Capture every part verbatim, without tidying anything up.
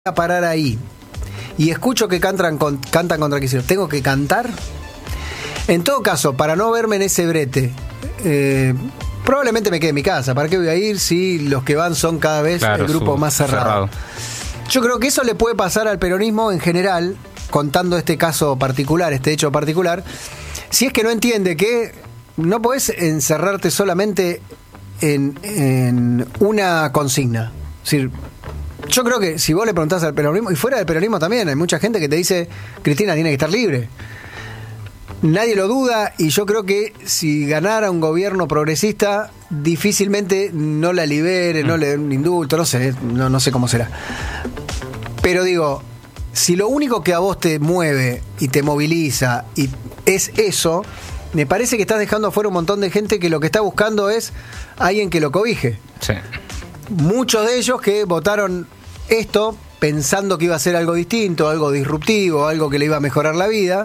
a parar ahí y escucho que cantan, con, cantan contra Kicillof, ¿tengo que cantar? En todo caso, para no verme en ese brete, eh, probablemente me quede en mi casa. ¿Para qué voy a ir si los que van son cada vez claro, el grupo más cerrado? cerrado? Yo creo que eso le puede pasar al peronismo en general, contando este caso particular, este hecho particular, si es que no entiende que no podés encerrarte solamente en, en una consigna. Es decir, yo creo que si vos le preguntás al peronismo, y fuera del peronismo también, hay mucha gente que te dice, Cristina tiene que estar libre. Nadie lo duda, y yo creo que si ganara un gobierno progresista, difícilmente no la libere, mm. no le dé un indulto, no sé, no, no sé cómo será. Pero digo, si lo único que a vos te mueve y te moviliza y es eso, me parece que estás dejando afuera un montón de gente que lo que está buscando es alguien que lo cobije. Sí. Muchos de ellos que votaron esto pensando que iba a ser algo distinto, algo disruptivo, algo que le iba a mejorar la vida,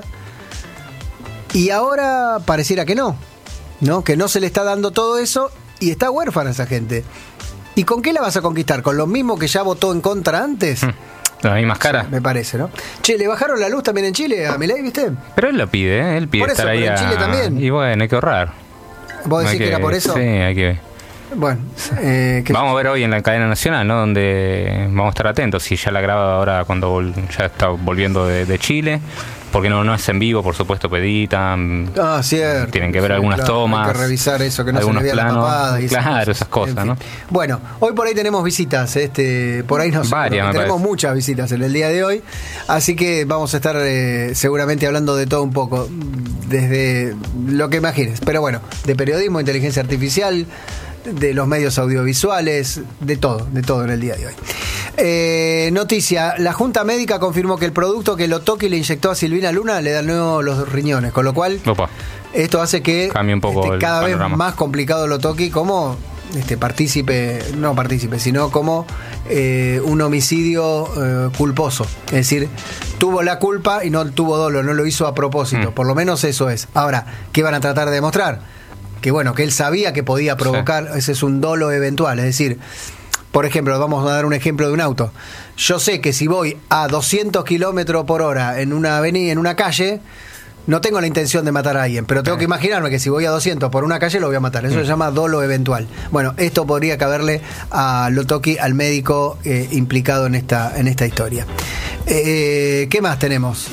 y ahora pareciera que no, ¿no? Que no se le está dando todo eso y está huérfana esa gente. ¿Y con qué la vas a conquistar? ¿Con lo mismo que ya votó en contra antes? Hmm. Las mismas caras. Sí, me parece, ¿no? Che, ¿le bajaron la luz también en Chile a Milei, viste? Pero él lo pide, ¿eh? Él pide por eso, estar ahí pero en a... Chile también. Y bueno, hay que ahorrar. ¿Vos decís hay que, que era por eso? Sí, hay que ver. Bueno, eh, vamos a ver hoy en la cadena nacional, ¿no? Donde vamos a estar atentos. Si ya la graba ahora cuando vol- ya está volviendo de, de Chile, porque no no es en vivo, por supuesto, peditan. Ah, cierto. Tienen que ver sí, algunas claro, tomas. Hay que revisar eso, que no algunos se le vea planos, la papada. Y claro, esas, esas cosas, en fin. ¿no? Bueno, hoy por ahí tenemos visitas, este, por ahí nos Varias, tenemos parece. muchas visitas en el día de hoy, así que vamos a estar eh, seguramente hablando de todo un poco, desde lo que imagines, pero bueno, de periodismo, inteligencia artificial, de los medios audiovisuales, de todo, de todo en el día de hoy. Eh, noticia, la Junta Médica confirmó que el producto que Lotoki le inyectó a Silvina Luna le dañó los riñones, con lo cual Opa. esto hace que cambie un poco este, cada el vez más complicado Lotoki como este partícipe, no partícipe, sino como eh, un homicidio eh, culposo. Es decir, tuvo la culpa y no tuvo dolo, no lo hizo a propósito. Mm. Por lo menos eso es. Ahora, ¿qué van a tratar de demostrar? Que bueno, que él sabía que podía provocar, sí. Ese es un dolo eventual, es decir, por ejemplo, vamos a dar un ejemplo de un auto. Yo sé que si voy a doscientos kilómetros por hora en una avenida, en una calle, no tengo la intención de matar a alguien, pero tengo sí. que imaginarme que si voy a doscientos por una calle lo voy a matar. Eso mm. se llama dolo eventual. Bueno, esto podría caberle a Lotoki, al médico eh, implicado en esta, en esta historia. Eh, ¿Qué más tenemos?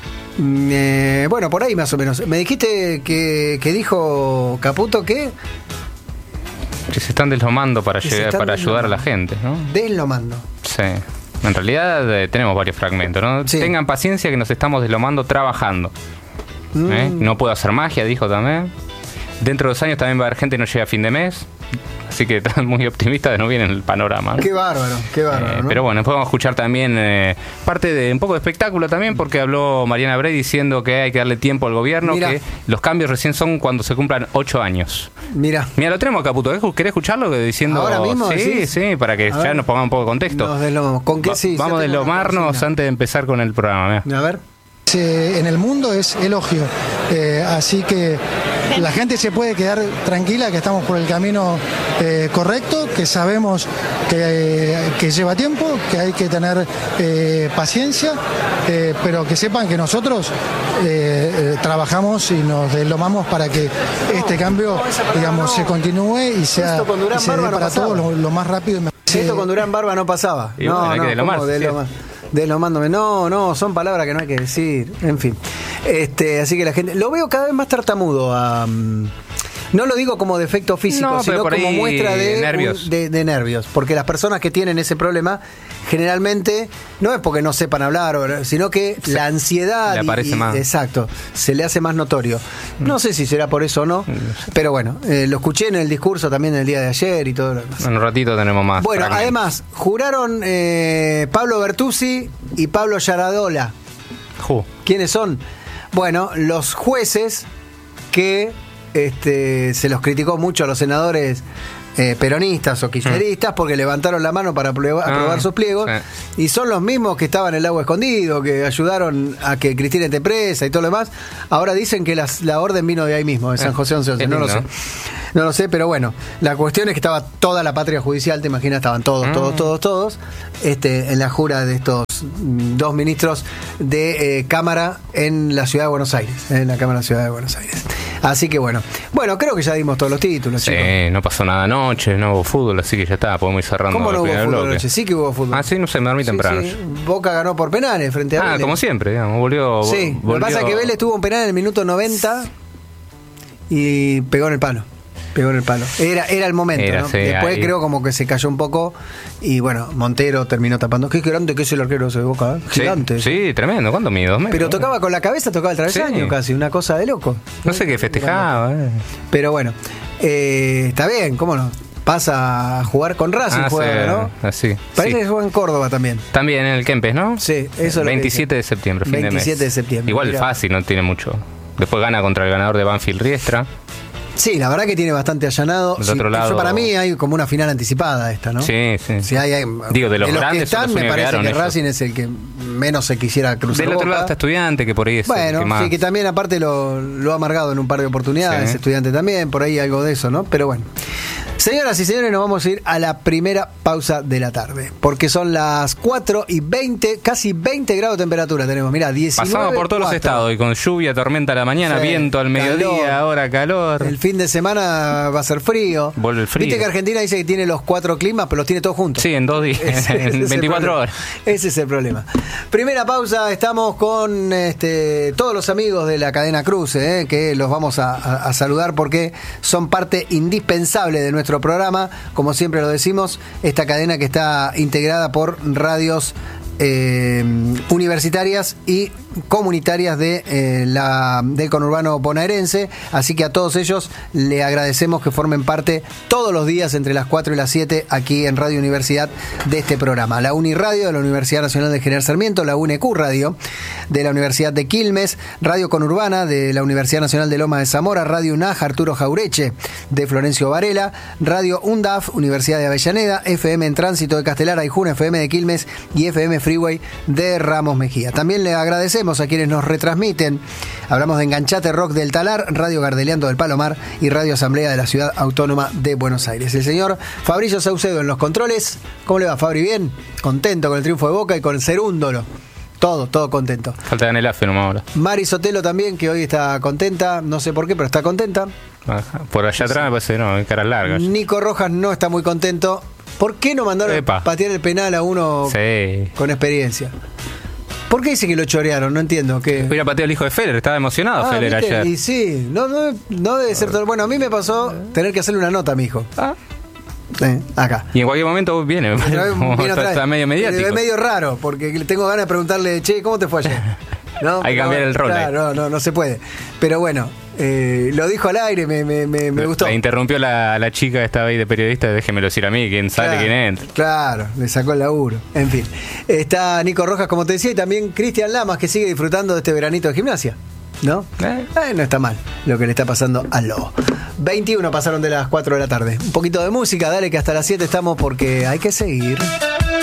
Eh, bueno, por ahí más o menos. Me dijiste que, que dijo Caputo que... Que se están deslomando para, llegar, están para ayudar a la gente, ¿no? Deslomando. Sí. En realidad eh, tenemos varios fragmentos, ¿no? Sí. Tengan paciencia que nos estamos deslomando trabajando. Mm. ¿Eh? No puedo hacer magia, dijo también. Dentro de dos años también va a haber gente que no llega a fin de mes. Así que están muy optimistas de no viene el panorama, ¿no? Qué bárbaro, qué bárbaro, eh, ¿no? Pero bueno, después vamos a escuchar también eh, parte de un poco de espectáculo también, porque habló Mariana Bray diciendo que hay que darle tiempo al gobierno, Mirá. que los cambios recién son cuando se cumplan ocho años. Mira. Mira, lo tenemos, Caputo. ¿Querés escucharlo? Diciendo, ¿ahora mismo? Sí, ¿decís? sí, para que a ya ver. Nos pongamos un poco de contexto. Nos deslomamos. ¿Con qué Va, sí? Vamos a deslomarnos antes de empezar con el programa. Mirá. A ver. En el mundo es elogio, eh, así que la gente se puede quedar tranquila que estamos por el camino eh, correcto, que sabemos que, eh, que lleva tiempo, que hay que tener eh, paciencia, eh, pero que sepan que nosotros eh, eh, trabajamos y nos deslomamos para que este cambio, digamos, se continúe y sea y se dé para todos lo, lo más rápido y mejor. Esto con Durán Barba no pasaba. Y no, bueno, no, de lo más, de lo más. Deslomándome. No, no, son palabras que no hay que decir. En fin. Este, así que la gente. Lo veo cada vez más tartamudo. Um, no lo digo como defecto físico, no, sino como muestra de nervios. Un, de, de nervios. Porque las personas que tienen ese problema, generalmente, no es porque no sepan hablar, o, sino que se, la ansiedad. Le aparece y, y, más. Exacto. Se le hace más notorio. No sé si será por eso o no. Pero bueno, eh, lo escuché en el discurso también el día de ayer y todo lo demás. En un ratito tenemos más. Bueno, fragmentos. además, juraron eh, Pablo Bertuzzi y Pablo Yaradola. Uh. ¿Quiénes son? Bueno, los jueces que este, se los criticó mucho a los senadores eh, peronistas o kirchneristas mm. porque levantaron la mano para aprobar, ah, aprobar sus pliegos, sí. Y son los mismos que estaban en el agua escondido, que ayudaron a que Cristina esté presa y todo lo demás. Ahora dicen que las, la orden vino de ahí mismo, de San José once once, no lo sé. No lo sé, pero bueno, la cuestión es que estaba toda la patria judicial, te imaginas, estaban todos, mm. todos, todos, todos, este, en la jura de estos dos ministros de eh, Cámara en la Ciudad de Buenos Aires, en la Cámara de la Ciudad de Buenos Aires. Así que bueno, bueno, creo que ya dimos todos los títulos. Sí, chicos. No pasó nada anoche, no hubo fútbol, así que ya está, podemos ir cerrando. ¿Cómo no hubo fútbol bloque. anoche? Sí que hubo fútbol. Ah, sí, no sé, me dormí sí, temprano. Sí. Boca ganó por penales frente a Ah, Vélez. como siempre, digamos, volvió. Sí, volvió... lo que pasa es que Vélez tuvo un penal en el minuto noventa y pegó en el palo. Pegó en el palo. Era, era el momento, era, ¿no? Sí, Después ahí. creo como que se cayó un poco y bueno, Montero terminó tapando. Qué grande que es el arquero de Boca, ¿eh? Gigante. Sí, sí, tremendo. ¿Cuánto mide? ¿Dos metros? Pero tocaba con la cabeza, tocaba el travesaño Sí. casi, una cosa de loco. No sé qué festejaba. Eh. Pero bueno, eh, está bien, ¿cómo no? Pasa a jugar con Racing, Ah, juega, sí, ¿no? Así. Parece sí. que juega en Córdoba también. También en el Kempes, ¿no? Sí, eso es lo que veintisiete dice. de septiembre, fin veintisiete de de mes. septiembre. Igual Mirá. fácil, no tiene mucho. Después gana contra el ganador de Banfield Riestra. Sí, la verdad que tiene bastante allanado. Del Sí, otro lado- yo para mí hay como una final anticipada esta, ¿no? Sí, sí. Si hay, hay- Digo, de los que grandes son están, los me únicos que parece quedaron que ellos. Racing es el que menos se quisiera cruzar. Del otro Boca. lado está Estudiante, que por ahí es el Bueno, que más... sí, que también aparte lo, lo ha amargado en un par de oportunidades, Sí. Estudiante también, por ahí algo de eso, ¿no? Pero bueno. Señoras y señores, nos vamos a ir a la primera pausa de la tarde, porque son las cuatro y veinte, casi veinte grados de temperatura tenemos, mirá, diecinueve. Pasamos por todos los cuatro. estados y con lluvia, tormenta a la mañana, Sí, viento al mediodía, calor. ahora calor. El fin de semana va a ser frío. Vuelve el frío. Viste que Argentina dice que tiene los cuatro climas, pero los tiene todos juntos. Sí, en dos días, Ese- ese es en el veinticuatro problema. horas. Ese es el problema. Primera pausa, estamos con este, todos los amigos de la cadena Cruce, eh, que los vamos a, a- a saludar porque son parte indispensable de nuestro programa. Como siempre lo decimos, esta cadena que está integrada por radios eh, universitarias y comunitarias de eh, la del conurbano bonaerense, así que a todos ellos le agradecemos que formen parte todos los días entre las cuatro y las siete aquí en Radio Universidad de este programa. La Uniradio de la Universidad Nacional de General Sarmiento, la U N E Q Radio de la Universidad de Quilmes, Radio Conurbana de la Universidad Nacional de Loma de Zamora, Radio UNAJ Arturo Jaureche de Florencio Varela, Radio UNDAF Universidad de Avellaneda, F M en Tránsito de Castelar, Aijuna, F M de Quilmes y F M Freeway de Ramos Mejía. También le agradecemos a quienes nos retransmiten. Hablamos de Enganchate Rock del Talar, Radio Gardeliando del Palomar y Radio Asamblea de la Ciudad Autónoma de Buenos Aires. El señor Fabricio Saucedo en los controles. ¿Cómo le va, Fabri? ¿Bien? Contento con el triunfo de Boca y con el Cerúndolo. Todo, todo contento. Falta ganar el AFE nomás ahora. Mari Sotelo también, que hoy está contenta. No sé por qué, pero está contenta. Ajá. Por allá atrás me parece que no, hay caras largas. Nico Rojas no está muy contento. ¿Por qué no mandaron Epa. a patear el penal a uno Sí. con experiencia? ¿Por qué dice que lo chorearon? No entiendo. ¿Qué? Hubiera pateado el hijo de Feller, estaba emocionado Ah, Feller ¿viste? ayer. Y sí, no, no, no debe ser todo. Bueno, a mí me pasó tener que hacerle una nota a mi hijo. Ah. Eh, acá. Y en cualquier momento viene, Pero como viene está, otra vez. está medio mediático. Es medio raro, porque tengo ganas de preguntarle, che, ¿cómo te fue ayer? ¿No? Hay que cambiar el rol, Claro, no, no, no se puede. Pero bueno, eh, lo dijo al aire, me, me, me, me gustó. La interrumpió la, la chica que estaba ahí de periodista, déjemelo decir a mí, quién sale, Claro, quién entra. Claro, le sacó el laburo. En fin. Está Nico Rojas, como te decía, y también Cristian Lamas, que sigue disfrutando de este veranito de gimnasia. ¿No? Eh. Eh, no está mal lo que le está pasando al lobo. veintiuno pasaron de las cuatro de la tarde. Un poquito de música, dale que hasta las siete estamos porque hay que seguir.